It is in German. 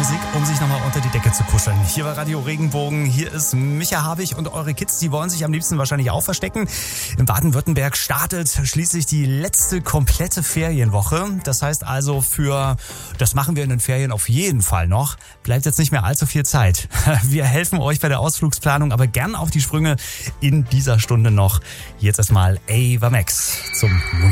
Musik, um sich nochmal unter die Decke zu kuscheln. Hier bei Radio Regenbogen, hier ist Micha Habich und eure Kids, die wollen sich am liebsten wahrscheinlich auch verstecken. In Baden-Württemberg startet schließlich die letzte komplette Ferienwoche. Das heißt also das machen wir in den Ferien auf jeden Fall noch, bleibt jetzt nicht mehr allzu viel Zeit. Wir helfen euch bei der Ausflugsplanung, aber gern auf die Sprünge in dieser Stunde noch. Jetzt erstmal Ava Max zum Mund.